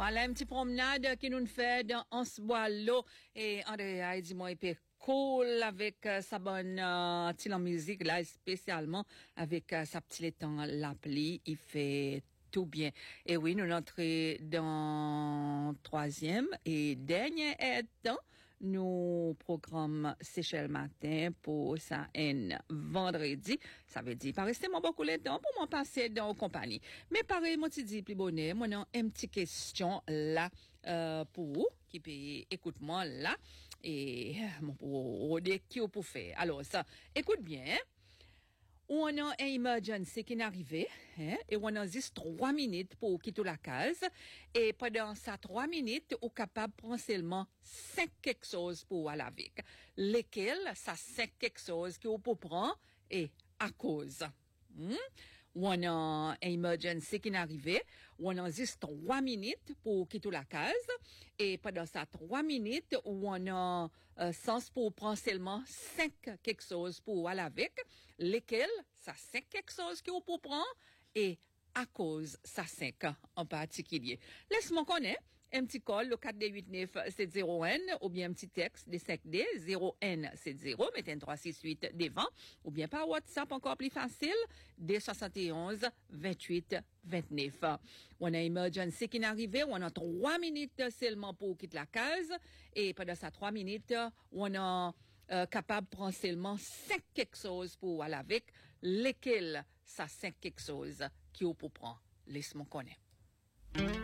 Voilà, un petit promenade qui nous fait dans Ansboilo. Et Andrea, dis-moi, il peut cool avec sa bonne style en musique, là, spécialement avec sa petite temps l'appli. Il fait tout bien. Et oui, nous entrons dans troisième et dernier temps. Nous programme Seychelles matin pour ça un vendredi. Ça veut dire, pas rester mon beaucoup le temps pour m'en passer dans compagnie. Mais pareil, moi, tu dis, plus bonnet, moi, non, une petite question là, pour vous, qui peut, écoute-moi là, et, mon pour, qui pour faire. Alors, ça, écoute bien, hein? On a un emergency qui est arrivé, hein, et on a juste 3 minutes pour quitter la case, et pendant ces 3 minutes, on est capable de prendre seulement 5 quelque chose pour aller avec. Lesquels, ça 5 quelque chose qu'on peut prendre, et à cause. On a un emergency qui est arrivé, on a juste 3 minutes pour quitter la case, et pendant ces 3 minutes, on a sens pour prendre seulement 5 quelque chose pour aller avec, lesquels, ça 5 quelque chose qu'on peut prendre, et à cause ça 5 en particulier. Laisse-moi connaître un petit call, le 4D8970N, ou bien un petit texte de 5D, 0N70, mettez un 368 devant, ou bien par WhatsApp encore plus facile, D71 28 29. On a emergency qui est arrivé, on a 3 minutes seulement pour quitter la case, et pendant ces 3 minutes, on a capable de prendre seulement 5 quelque chose pour aller avec, lesquels ça 5 quelque chose qui ou pour prendre. Laisse-moi connaître.